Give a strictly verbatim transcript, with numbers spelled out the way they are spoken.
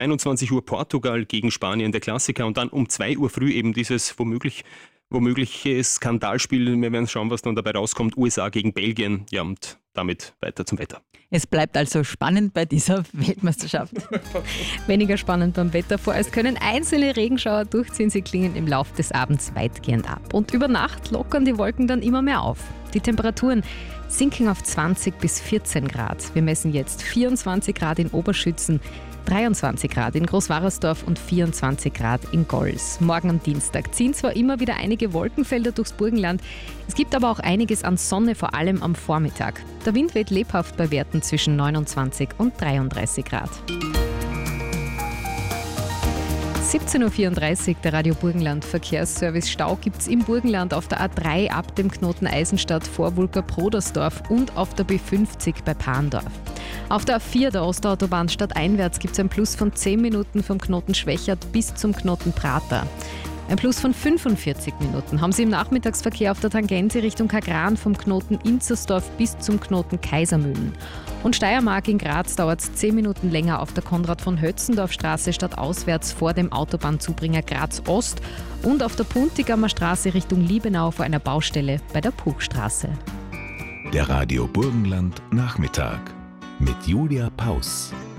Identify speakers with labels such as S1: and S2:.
S1: einundzwanzig Uhr Portugal gegen Spanien, der Klassiker. Und dann um zwei Uhr früh eben dieses womöglich, womögliche Skandalspiel. Wir werden schauen, was dann dabei rauskommt. U S A gegen Belgien. Ja, und damit weiter zum Wetter.
S2: Es bleibt also spannend bei dieser Weltmeisterschaft. Weniger spannend beim Wetter. Vorerst können einzelne Regenschauer durchziehen. Sie klingen im Laufe des Abends weitgehend ab. Und über Nacht lockern die Wolken dann immer mehr auf. Die Temperaturen sinken auf zwanzig bis vierzehn Grad. Wir messen jetzt vierundzwanzig Grad in Oberschützen, dreiundzwanzig Grad in Großwarersdorf und vierundzwanzig Grad in Gols. Morgen am Dienstag ziehen zwar immer wieder einige Wolkenfelder durchs Burgenland, es gibt aber auch einiges an Sonne, vor allem am Vormittag. Der Wind weht lebhaft bei Werten zwischen neunundzwanzig und dreiunddreißig Grad. siebzehn Uhr vierunddreißig, der Radio Burgenland Verkehrsservice. Stau gibt es im Burgenland auf der A drei ab dem Knoten Eisenstadt vor Wulker-Brodersdorf und auf der B fünfzig bei Parndorf. Auf der A vier der Ostautobahn stadteinwärts gibt es ein Plus von zehn Minuten vom Knoten Schwächert bis zum Knoten Prater. Ein Plus von fünfundvierzig Minuten haben Sie im Nachmittagsverkehr auf der Tangente Richtung Kagran vom Knoten Inzersdorf bis zum Knoten Kaisermühlen. Und Steiermark in Graz dauert es zehn Minuten länger auf der Konrad-von-Hötzendorf-Straße statt auswärts vor dem Autobahnzubringer Graz Ost und auf der Puntigammer Straße Richtung Liebenau vor einer Baustelle bei der Puchstraße.
S3: Der Radio Burgenland Nachmittag mit Julia Paus.